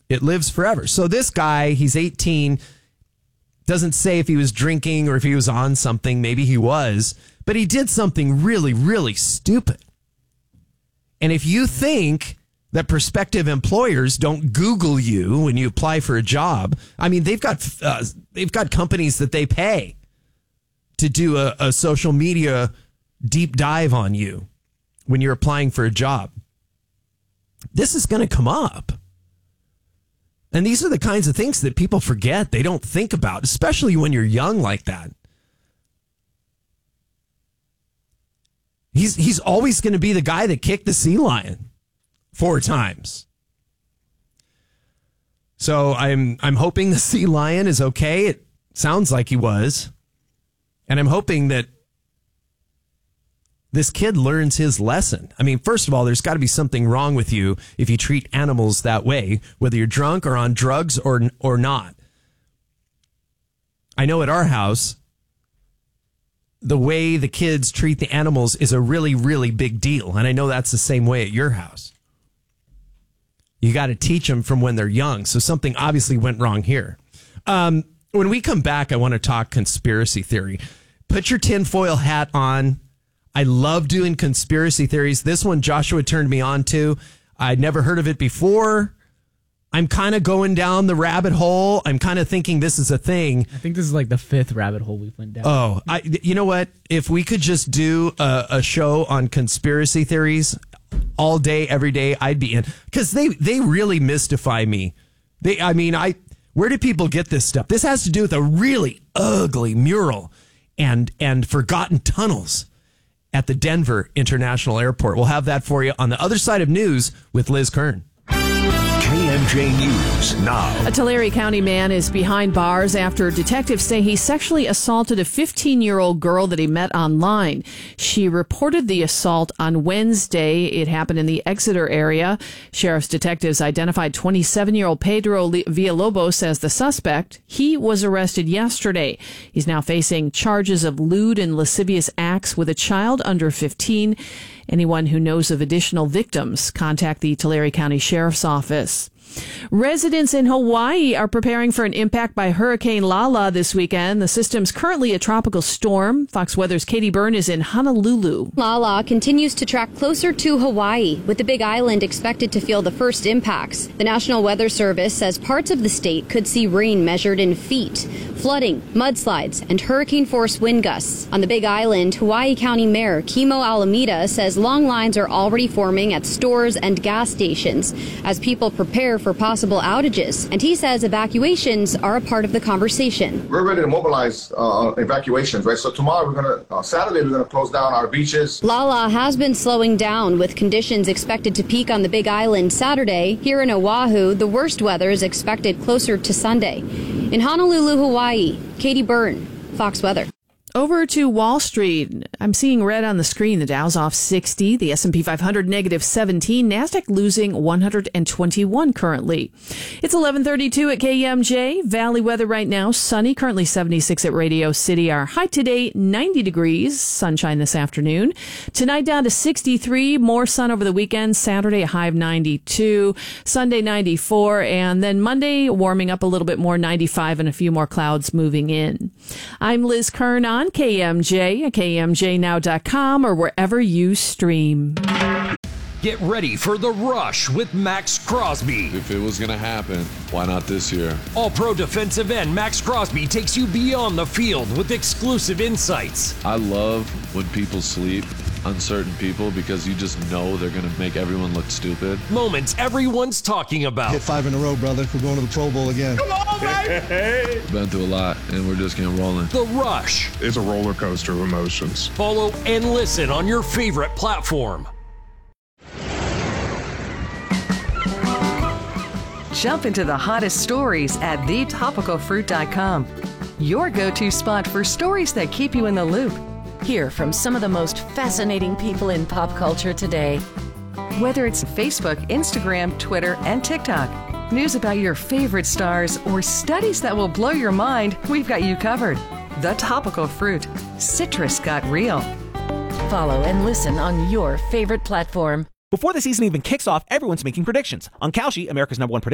It lives forever. So this guy, he's 18, doesn't say if he was drinking or if he was on something. Maybe he was, but he did something really, really stupid. And if you think that prospective employers don't Google you when you apply for a job, I mean, they've got companies that they pay to do a social media deep dive on you when you're applying for a job. This is going to come up. And these are the kinds of things that people forget. They don't think about, especially when you're young like that. He's always going to be the guy that kicked the sea lion 4 times. So I'm hoping the sea lion is okay. It sounds like he was. And I'm hoping that this kid learns his lesson. I mean, first of all, there's got to be something wrong with you if you treat animals that way, whether you're drunk or on drugs or not. I know at our house, the way the kids treat the animals is a really, really big deal. And I know that's the same way at your house. You got to teach them from when they're young. So something obviously went wrong here. When we come back, I want to talk conspiracy theory. Put your tinfoil hat on. I love doing conspiracy theories. This one Joshua turned me on to. I'd never heard of it before. I'm kind of going down the rabbit hole. I'm kind of thinking this is a thing. I think this is like the 5th rabbit hole we went down. Oh, you know what? If we could just do a show on conspiracy theories all day, every day, I'd be in. Because they really mystify me. Where do people get this stuff? This has to do with a really ugly mural and forgotten tunnels at the Denver International Airport. We'll have that for you on the other side of news with Liz Kern. KMJ News now. A Tulare County man is behind bars after detectives say he sexually assaulted a 15-year-old girl that he met online. She reported the assault on Wednesday. It happened in the Exeter area. Sheriff's detectives identified 27-year-old Pedro Villalobos as the suspect. He was arrested yesterday. He's now facing charges of lewd and lascivious acts with a child under 15. Anyone who knows of additional victims, contact the Tulare County Sheriff's Office. Residents in Hawaii are preparing for an impact by Hurricane Lala this weekend. The system's currently a tropical storm. Fox Weather's Katie Byrne is in Honolulu. Lala continues to track closer to Hawaii, with the Big Island expected to feel the first impacts. The National Weather Service says parts of the state could see rain measured in feet, flooding, mudslides, and hurricane-force wind gusts. On the Big Island, Hawaii County Mayor Kimo Alameda says long lines are already forming at stores and gas stations as people prepare for possible outages. And he says evacuations are a part of the conversation. We're ready to mobilize evacuations, right? So tomorrow, Saturday, we're going to close down our beaches. Lala has been slowing down, with conditions expected to peak on the Big Island Saturday. Here in Oahu, the worst weather is expected closer to Sunday. In Honolulu, Hawaii, Katie Byrne, Fox Weather. Over to Wall Street. I'm seeing red on the screen. The Dow's off 60, the S&P 500 negative 17, NASDAQ losing 121 currently. It's 11:32 at KMJ. Valley weather right now, sunny, currently 76 at Radio City. Our high today, 90 degrees, sunshine this afternoon. Tonight down to 63, more sun over the weekend. Saturday, a high of 92, Sunday 94, and then Monday warming up a little bit more, 95, and a few more clouds moving in. I'm Liz Kern on KMJ at KMJnow.com or wherever you stream. Get ready for The Rush with Max Crosby. If it was going to happen, why not this year? All-pro defensive end Max Crosby takes you beyond the field with exclusive insights. I love when people sleep, uncertain people, because you just know they're going to make everyone look stupid. Moments everyone's talking about. Hit 5 in a row, brother. We're going to the Pro Bowl again. Come on, baby! Been through a lot, and we're just getting rolling. The Rush. It's a roller coaster of emotions. Follow and listen on your favorite platform. Jump into the hottest stories at thetopicalfruit.com. Your go-to spot for stories that keep you in the loop. Hear from some of the most fascinating people in pop culture today. Whether it's Facebook, Instagram, Twitter, and TikTok, news about your favorite stars, or studies that will blow your mind, we've got you covered. The Topical Fruit. Citrus got real. Follow and listen on your favorite platform. Before the season even kicks off, everyone's making predictions. On Kalshi, America's #1 prediction